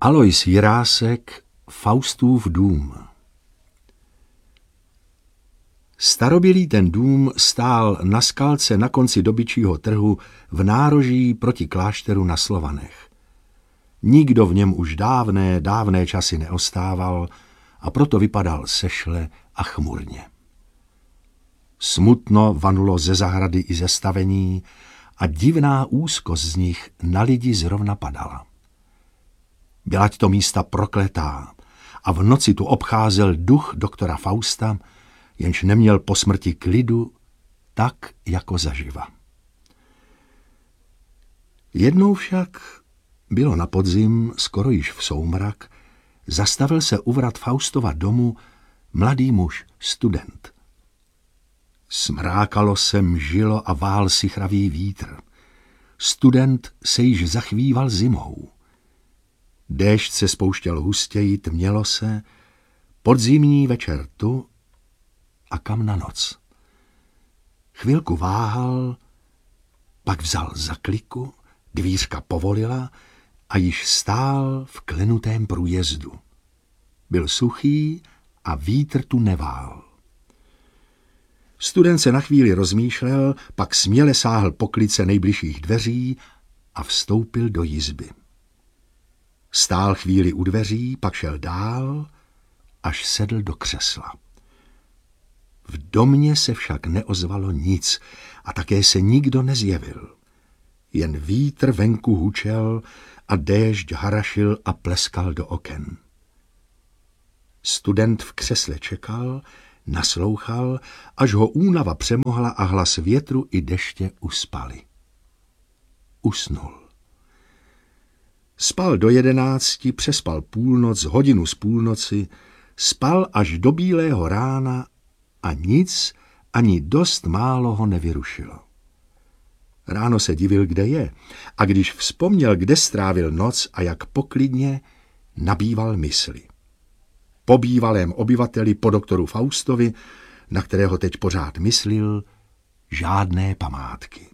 Alois Jirásek, Faustův dům. Starobylý ten dům stál na skalce na konci dobyčího trhu v nároží proti klášteru na Slovanech. Nikdo v něm už dávné časy neostával a proto vypadal sešle a chmurně. Smutno vanulo ze zahrady i ze stavení a divná úzkost z nich na lidi zrovna padala. Bylať to místa prokletá a v noci tu obcházel duch doktora Fausta, jenž neměl po smrti klidu tak jako zaživa. Jednou však, bylo na podzim, skoro již v soumrak, zastavil se u vrat Faustova domu mladý muž, student. Smrákalo se, mžilo a vál sichravý vítr. Student se již zachvíval zimou. Déšť se spouštěl hustěji, tmělo se, podzimní večer tu a kam na noc. Chvilku váhal, pak vzal za kliku, dvířka povolila a již stál v klenutém průjezdu. Byl suchý a vítr tu nevál. Student se na chvíli rozmýšlel, pak směle sáhl po klice nejbližších dveří a vstoupil do jizby. Stál chvíli u dveří, pak šel dál, až sedl do křesla. V domě se však neozvalo nic a také se nikdo nezjevil. Jen vítr venku hučel a déšť harašil a pleskal do oken. Student v křesle čekal, naslouchal, až ho únava přemohla a hlas větru i deště uspali. Usnul. Spal do 11, přespal půlnoc, hodinu z půlnoci, spal až do bílého rána a nic, ani dost málo ho nevyrušilo. Ráno se divil, kde je, a když vzpomněl, kde strávil noc a jak poklidně, nabýval mysli. Po bývalém obyvateli, po doktoru Faustovi, na kterého teď pořád myslil, žádné památky.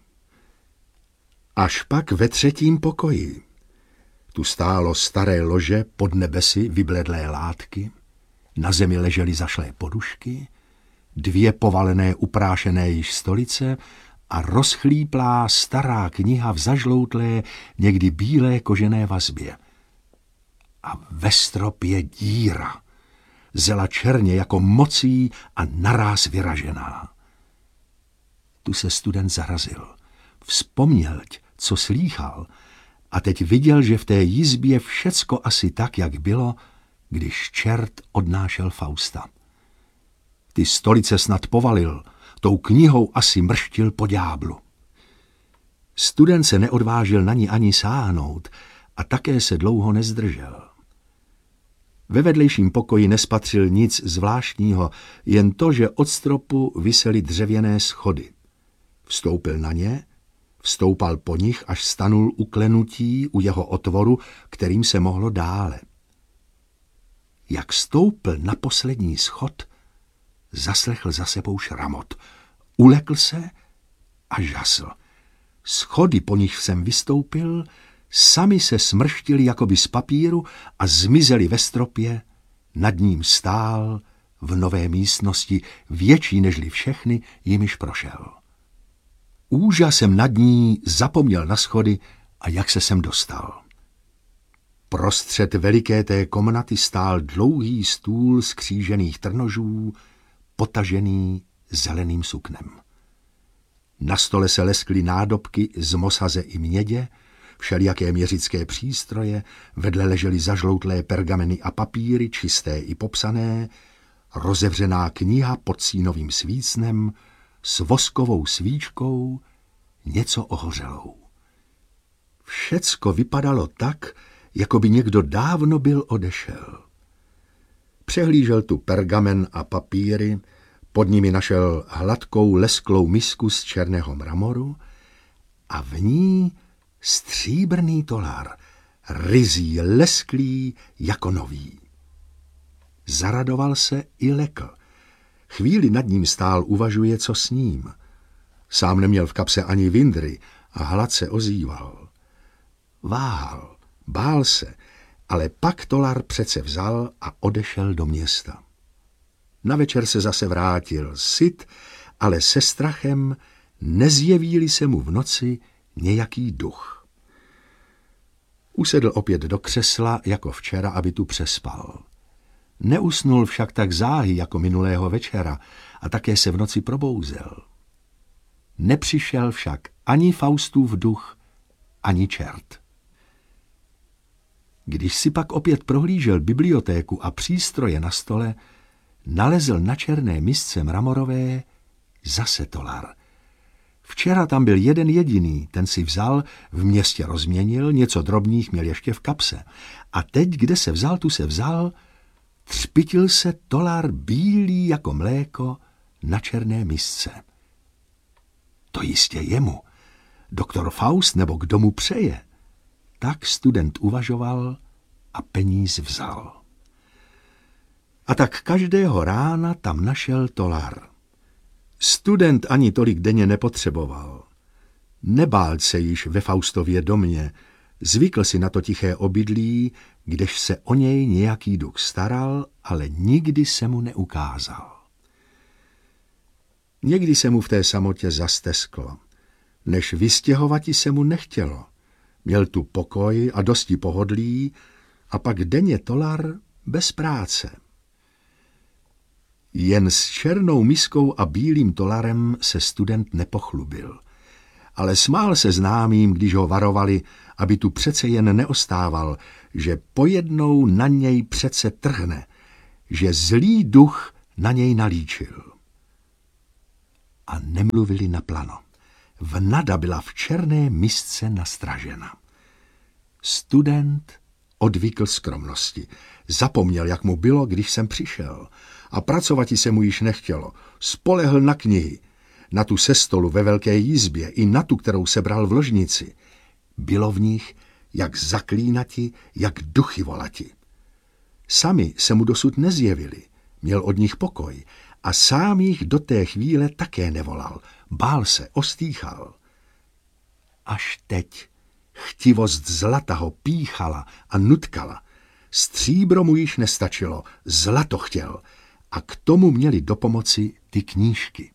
Až pak ve 3. pokoji. Tu stálo staré lože, pod nebesy vybledlé látky, na zemi ležely zašlé podušky, 2 povalené uprášené již stolice a rozchlíplá stará kniha v zažloutlé, někdy bílé kožené vazbě. A ve stropě díra, zela černě jako mocí a naráz vyražená. Tu se student zarazil. Vzpomněl, co slýchal, a teď viděl, že v té jizbě všecko asi tak, jak bylo, když čert odnášel Fausta. Ty stolice snad povalil, tou knihou asi mrštil po ďáblu. Student se neodvážil na ní ani sáhnout a také se dlouho nezdržel. Ve vedlejším pokoji nespatřil nic zvláštního, jen to, že od stropu visely dřevěné schody. Vstoupil na ně, vstoupal po nich, až stanul u klenutí, u jeho otvoru, kterým se mohlo dále. Jak stoupl na poslední schod, zaslechl za sebou šramot. Ulekl se a žasl. Schody, po nich jsem vystoupil, sami se smrštili jakoby z papíru a zmizeli ve stropě, nad ním stál v nové místnosti, větší nežli všechny, jimiž prošel. Úžasem nad ní zapomněl na schody a jak se sem dostal. Prostřed veliké té komnaty stál dlouhý stůl z křížených trnožů, potažený zeleným suknem. Na stole se leskly nádobky z mosaze i mědě, všelijaké měřické přístroje, vedle ležely zažloutlé pergameny a papíry, čisté i popsané, rozevřená kniha pod sínovým svícnem, s voskovou svíčkou, něco ohořelou. Všecko vypadalo tak, jako by někdo dávno byl odešel. Přehlížel tu pergamen a papíry, pod nimi našel hladkou lesklou misku z černého mramoru a v ní stříbrný tolar, ryzí, lesklý jako nový. Zaradoval se i lekl. Chvíli nad ním stál, uvažuje, co s ním. Sám neměl v kapse ani vindry a hladce ozýval. Váhal, bál se Ale pak tolar přece vzal a odešel do města. Na večer se zase vrátil, syt, ale se strachem, nezjeví-li se mu v noci nějaký duch. Usedl opět do křesla jako včera, aby tu přespal. Neusnul však tak záhy jako minulého večera a také se v noci probouzel. Nepřišel však ani Faustův duch, ani čert. Když si pak opět prohlížel bibliotéku a přístroje na stole, nalezl na černé misce mramorové zase tolar. Včera tam byl jeden jediný, ten si vzal, v městě rozměnil, něco drobných měl ještě v kapse. A teď, kde se vzal, tu se vzal, třpitil se tolar bílý jako mléko na černé misce. To jistě jemu, doktor Faust nebo kdo mu přeje. Tak student uvažoval a peníz vzal. A tak každého rána tam našel tolar. Student ani tolik denně nepotřeboval. Nebál se již ve Faustově domě, zvykl si na to tiché obydlí, kdež se o něj nějaký duch staral, ale nikdy se mu neukázal. Někdy se mu v té samotě zastesklo. Než vystěhovati se mu nechtělo. Měl tu pokoj a dosti pohodlí a pak denně tolar bez práce. Jen s černou miskou a bílým tolarem se student nepochlubil, ale smál se známým, když ho varovali, aby tu přece jen neostával, že pojednou na něj přece trhne, že zlý duch na něj nalíčil. A nemluvili naplano. Vnada byla v černé misce nastražena. Student odvykl skromnosti. Zapomněl, jak mu bylo, když jsem přišel. A pracovati se mu již nechtělo. Spolehl na knihy, na tu se stolu ve velké jizbě i na tu, kterou sebral v ložnici. Bylo v nich jak zaklínati, jak duchy volati. Sami se mu dosud nezjevili, měl od nich pokoj a sám jich do té chvíle také nevolal. Bál se, ostýchal. Až teď chtivost zlata ho píchala a nutkala. Stříbro mu již nestačilo, zlato chtěl a k tomu měli do pomoci ty knížky.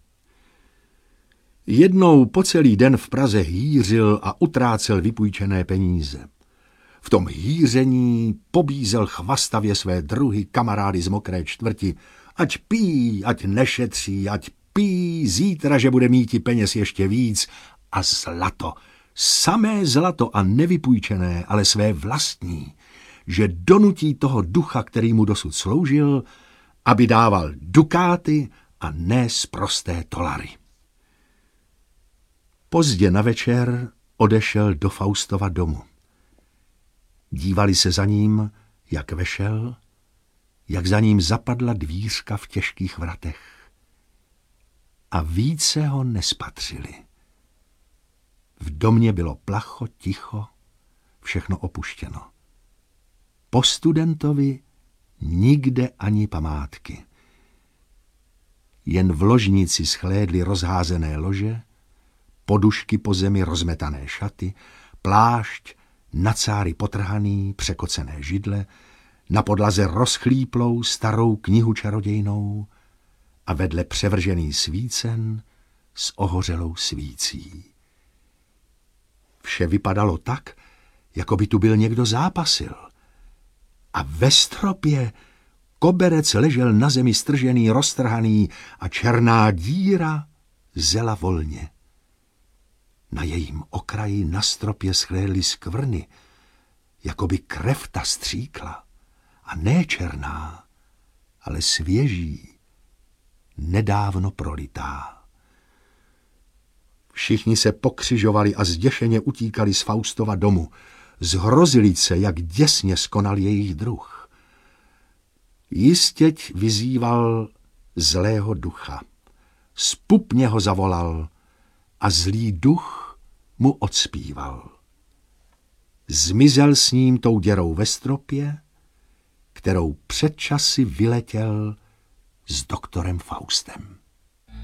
Jednou po celý den v Praze hýřil a utrácel vypůjčené peníze. V tom hýření pobízel chvastavě své druhy, kamarády z Mokré čtvrti, ať pí, ať nešetří, ať pí, zítra, že bude mít peněz ještě víc a zlato. Samé zlato a nevypůjčené, ale své vlastní, že donutí toho ducha, který mu dosud sloužil, aby dával dukáty a ne sprosté tolary. Pozdě na večer odešel do Faustova domu. Dívali se za ním, jak vešel, jak za ním zapadla dvířka v těžkých vratech. A více ho nespatřili. V domě bylo placho, ticho, všechno opuštěno. Po studentovi nikde ani památky. Jen v ložnici schlédly rozházené lože, podušky po zemi, rozmetané šaty, plášť, na cáry potrhaný, překocené židle, na podlaze rozchlíplou starou knihu čarodějnou a vedle převržený svícen s ohořelou svící. Vše vypadalo tak, jako by tu byl někdo zápasil. A ve stropě koberec ležel na zemi stržený, roztrhaný a černá díra zela volně. Na jejím okraji na stropě schlédly skvrny, jako by krev ta stříkla. A ne černá, ale svěží, nedávno prolitá. Všichni se pokřižovali a zděšeně utíkali z Faustova domu. Zhrozili se, jak děsně skonal jejich druh. Jistěť vyzýval zlého ducha. Zpupně ho zavolal a zlý duch mu odspíval. Zmizel s ním tou děrou ve stropě, kterou před časy vyletěl s doktorem Faustem.